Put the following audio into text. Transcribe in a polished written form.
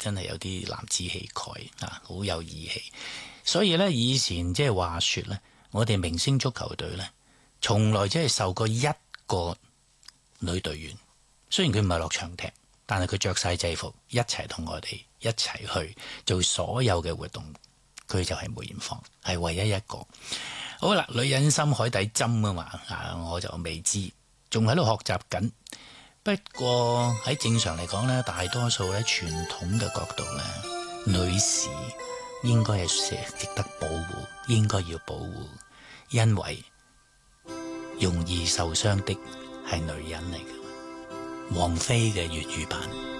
真係有啲男子氣概啊，好有義氣。所以呢，以前即係話說呢，我哋明星足球隊呢，從來只係受過一個女隊員，雖然佢唔係落場踢，但係佢着晒制服，一齊同我哋一齊去做所有嘅活動。佢就係梅艷芳，係唯一一個。好啦，女人心海底針啊嘛，我就未知，仲喺度學習緊。不過喺正常嚟講呢，大多數咧傳統嘅角度呢，女士應該係值得保護，應該要保護，因為容易受傷的係女人嚟嘅。王菲嘅粵語版。